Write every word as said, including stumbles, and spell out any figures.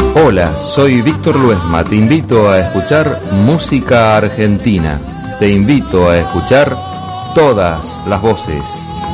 Hola, soy Víctor Luesma, te invito a escuchar música argentina, te invito a escuchar todas las voces.